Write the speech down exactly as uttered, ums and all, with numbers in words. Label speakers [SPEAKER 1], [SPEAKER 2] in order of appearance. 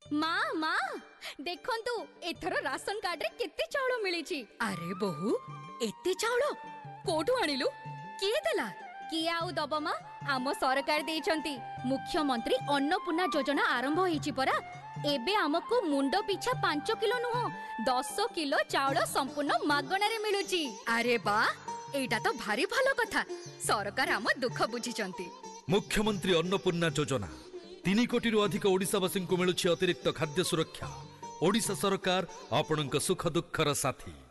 [SPEAKER 1] माँ माँ देखंतु एथरो राशन कार्ड रे केते चाउल मिलिछि।
[SPEAKER 2] अरे बहु एते चाउल कोठु आनिलु किए देला?
[SPEAKER 1] किए आउ दब माँ आम सरकार देइछंती मुख्यमंत्री अन्नपूर्णा योजना आरंभ होईछि परा। एबे हमको मुंड पिछा पांच किलो नुह दस किलो चाउल संपूर्ण मागणा रे मिलुछि।
[SPEAKER 2] अरे बा एटा तो भारी भलो कथा। सरकार आम दुख बुझिचंती।
[SPEAKER 3] मुख्यमंत्री अन्नपूर्णा योजना तीन कोटी रु अधिक ओडिशावासी को मिलुछि अतिरिक्त खाद्य सुरक्षा। ओडिशा सरकार आपणक सुख दुखर साथी।